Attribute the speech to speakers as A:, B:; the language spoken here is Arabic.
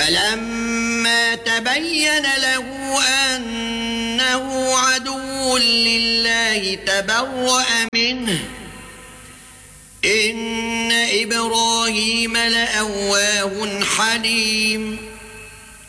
A: فلما تبين له أنه عدو لله تبرأ منه إن إبراهيم لأواه حليم